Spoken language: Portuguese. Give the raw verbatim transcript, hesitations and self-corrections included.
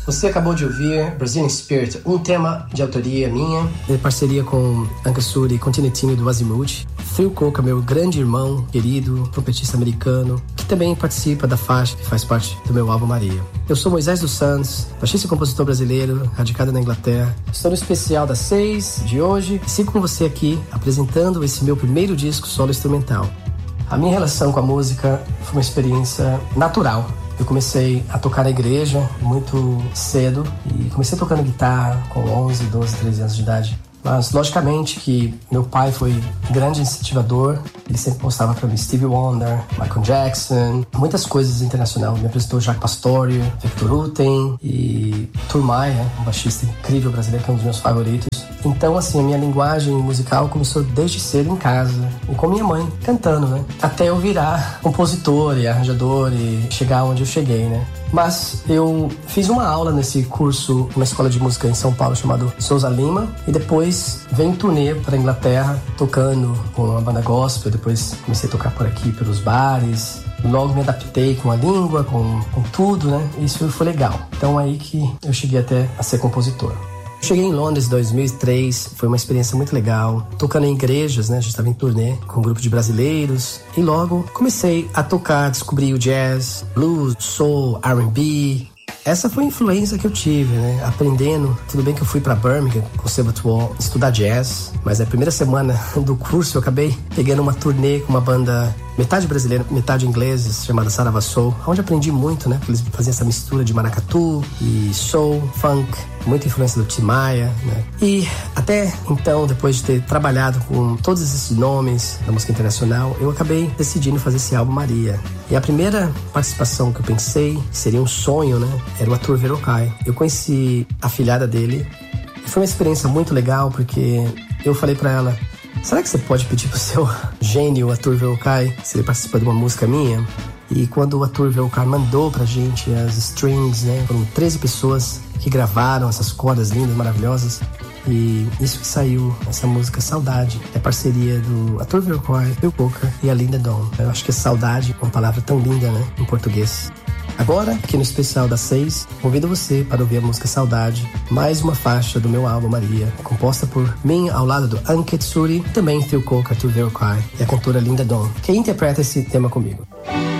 Você acabou de ouvir Brazilian Spirit, um tema de autoria minha, em parceria com Anka Suri e Continentinho do Azimuth. Phil Coker, meu grande irmão, querido, trompetista americano, que também participa da faixa que faz parte do meu álbum Maria. Eu sou Moisés dos Santos, baixista e compositor brasileiro, radicado na Inglaterra. Estou no especial das seis de hoje e sigo com você aqui, apresentando esse meu primeiro disco solo instrumental. A minha relação com a música foi uma experiência natural. Eu comecei a tocar na igreja muito cedo e comecei tocando guitarra com onze, doze, treze anos de idade. Mas, logicamente, que meu pai foi um grande incentivador. Ele sempre postava para mim Stevie Wonder, Michael Jackson, muitas coisas internacionais. Me apresentou Jacques Pastorius, Victor Uten e Tur Maia, um baixista incrível brasileiro que é um dos meus favoritos. Então, assim, a minha linguagem musical começou desde cedo em casa e com minha mãe, cantando, né? Até eu virar compositor e arranjador e chegar onde eu cheguei, né? Mas eu fiz uma aula nesse curso, uma escola de música em São Paulo chamado Souza Lima, e depois vim em turnê para a Inglaterra, tocando com uma banda gospel. Depois comecei a tocar por aqui, pelos bares. Logo me adaptei com a língua, com, com tudo, né? Isso foi legal. Então aí que eu cheguei até a ser compositor. Cheguei em Londres em dois mil e três, foi uma experiência muito legal, tocando em igrejas, né? A gente estava em turnê com um grupo de brasileiros e logo comecei a tocar, descobri o jazz, blues, soul, R and B. Essa foi a influência que eu tive, né? Aprendendo. Tudo bem que eu fui para Birmingham, Conservatoire, estudar jazz, mas na primeira semana do curso eu acabei pegando uma turnê com uma banda metade brasileira, metade inglesa, chamada Sarava Soul, onde aprendi muito, né? Porque eles faziam essa mistura de maracatu e soul, funk, muita influência do Tim Maia, né? E até então, depois de ter trabalhado com todos esses nomes da música internacional, eu acabei decidindo fazer esse álbum Maria. E a primeira participação que eu pensei, que seria um sonho, né? Era o Atur Verocai. Eu conheci a filhada dele e foi uma experiência muito legal, porque eu falei pra ela: será que você pode pedir pro seu gênio, Atur Verocai, se ele participa de uma música minha? E quando o Atur Verocai mandou pra gente as strings, né? Foram treze pessoas que gravaram essas cordas lindas, maravilhosas. E isso que saiu, essa música Saudade, é parceria do Atur Verocai, Phil Coker e a Linda Dawn. Eu acho que saudade é uma palavra tão linda, né? Em português. Agora, aqui no especial das seis, convido você para ouvir a música Saudade, mais uma faixa do meu álbum Maria, composta por mim ao lado do Anka Suri, também Phil Coker, Atur Verocai e a cantora Linda Dawn, que interpreta esse tema comigo.